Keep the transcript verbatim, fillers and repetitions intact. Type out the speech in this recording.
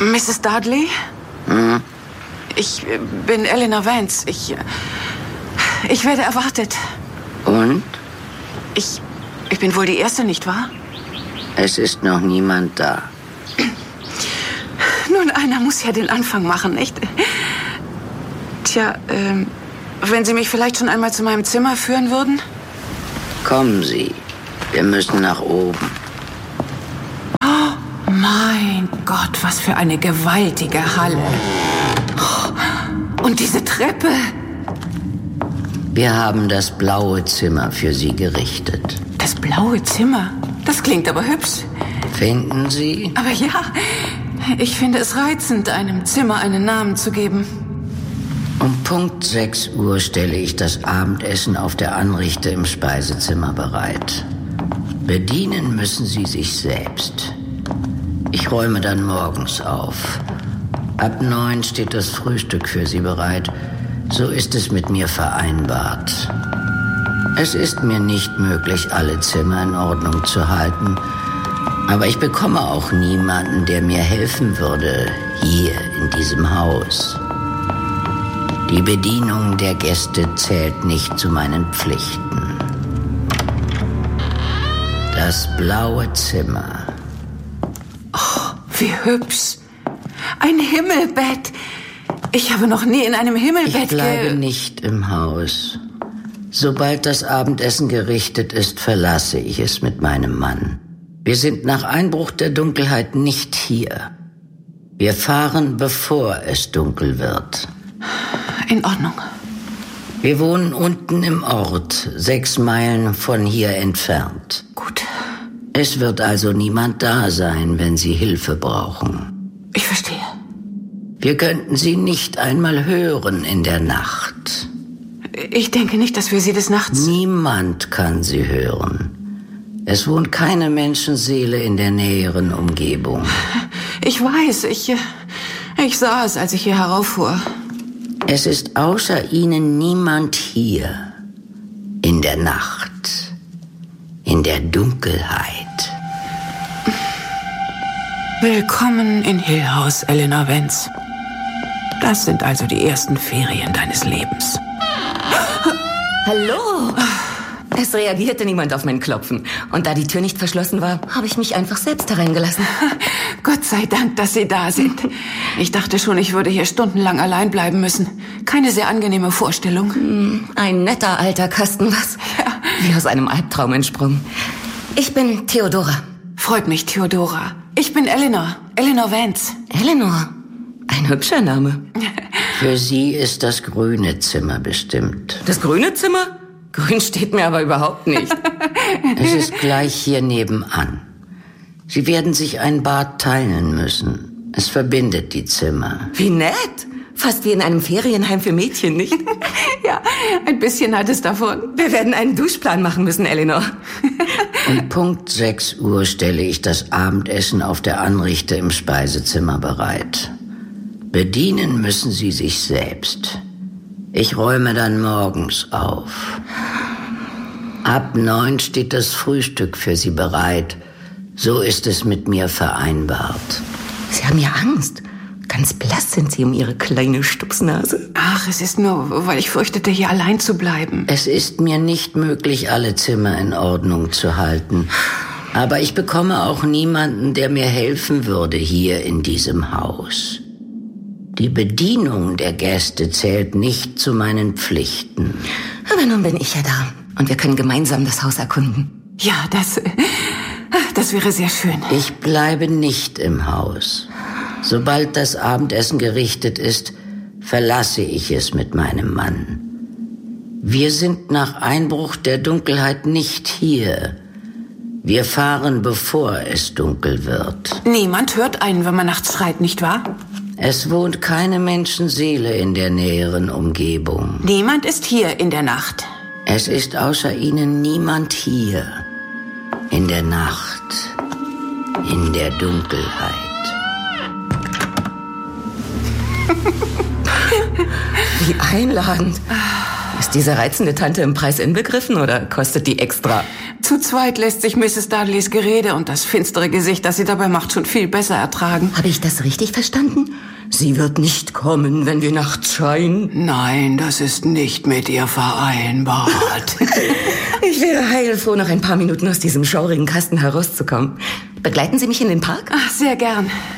Misses Dudley? Hm? Ich bin Eleanor Vance. Ich, ich werde erwartet. Und? Ich, ich bin wohl die Erste, nicht wahr? Es ist noch niemand da. Nun, einer muss ja den Anfang machen, nicht? Tja, ähm, wenn Sie mich vielleicht schon einmal zu meinem Zimmer führen würden? Kommen Sie. Wir müssen nach oben. Oh, mein Gott, was für eine gewaltige Halle. Oh, und diese Treppe. Wir haben das blaue Zimmer für Sie gerichtet. Das blaue Zimmer? Das klingt aber hübsch. Finden Sie? Aber ja, ich finde es reizend, einem Zimmer einen Namen zu geben. Um Punkt sechs Uhr stelle ich das Abendessen auf der Anrichte im Speisezimmer bereit. Bedienen müssen Sie sich selbst. Ich räume dann morgens auf. Ab neun steht das Frühstück für Sie bereit. So ist es mit mir vereinbart. Es ist mir nicht möglich, alle Zimmer in Ordnung zu halten. Aber ich bekomme auch niemanden, der mir helfen würde, hier in diesem Haus. Die Bedienung der Gäste zählt nicht zu meinen Pflichten. Das blaue Zimmer. Oh, wie hübsch. Ein Himmelbett. Ich habe noch nie in einem Himmelbett Ich bleibe ge- nicht im Haus. Sobald das Abendessen gerichtet ist, verlasse ich es mit meinem Mann. Wir sind nach Einbruch der Dunkelheit nicht hier. Wir fahren, bevor es dunkel wird. In Ordnung. Wir wohnen unten im Ort, sechs Meilen von hier entfernt. Gut. Es wird also niemand da sein, wenn Sie Hilfe brauchen. Ich verstehe. Wir könnten Sie nicht einmal hören in der Nacht. Ich denke nicht, dass wir Sie des Nachts... Niemand kann Sie hören. Es wohnt keine Menschenseele in der näheren Umgebung. Ich weiß, ich... Ich sah es, als ich hier herauffuhr. Es ist außer Ihnen niemand hier. In der Nacht. In der Dunkelheit. Willkommen in Hill House, Eleanor Vance. Das sind also die ersten Ferien deines Lebens. Hallo! Es reagierte niemand auf mein Klopfen. Und da die Tür nicht verschlossen war, habe ich mich einfach selbst hereingelassen. Gott sei Dank, dass Sie da sind. Ich dachte schon, ich würde hier stundenlang allein bleiben müssen. Keine sehr angenehme Vorstellung. Hm, ein netter alter Kasten, was? Ja. Wie aus einem Albtraum entsprungen. Ich bin Theodora. Freut mich, Theodora. Ich bin Eleanor. Eleanor Vance. Eleanor. Ein hübscher Name. Für Sie ist das grüne Zimmer bestimmt. Das grüne Zimmer? Grün steht mir aber überhaupt nicht. Es ist gleich hier nebenan. Sie werden sich ein Bad teilen müssen. Es verbindet die Zimmer. Wie nett. Fast wie in einem Ferienheim für Mädchen, nicht? Ja, ein bisschen hat es davon. Wir werden einen Duschplan machen müssen, Eleanor. Um Punkt sechs Uhr stelle ich das Abendessen auf der Anrichte im Speisezimmer bereit. Bedienen müssen Sie sich selbst. Ich räume dann morgens auf. Ab neun steht das Frühstück für Sie bereit. So ist es mit mir vereinbart. Sie haben ja Angst. Ganz blass sind Sie um Ihre kleine Stupsnase. Ach, es ist nur, weil ich fürchtete, hier allein zu bleiben. Es ist mir nicht möglich, alle Zimmer in Ordnung zu halten. Aber ich bekomme auch niemanden, der mir helfen würde hier in diesem Haus. Die Bedienung der Gäste zählt nicht zu meinen Pflichten. Aber nun bin ich ja da. Und wir können gemeinsam das Haus erkunden. Ja, das, das wäre sehr schön. Ich bleibe nicht im Haus. Sobald das Abendessen gerichtet ist, verlasse ich es mit meinem Mann. Wir sind nach Einbruch der Dunkelheit nicht hier. Wir fahren, bevor es dunkel wird. Niemand hört einen, wenn man nachts schreit, nicht wahr? Es wohnt keine Menschenseele in der näheren Umgebung. Niemand ist hier in der Nacht. Es ist außer Ihnen niemand hier. In der Nacht. In der Dunkelheit. Wie einladend. Ist diese reizende Tante im Preis inbegriffen oder kostet die extra? Zu zweit lässt sich Misses Dudleys Gerede und das finstere Gesicht, das sie dabei macht, schon viel besser ertragen. Habe ich das richtig verstanden? Sie wird nicht kommen, wenn wir nachts schreien? Nein, das ist nicht mit ihr vereinbart. Ich wäre heilfroh, noch ein paar Minuten aus diesem schaurigen Kasten herauszukommen. Begleiten Sie mich in den Park? Ach, sehr gern.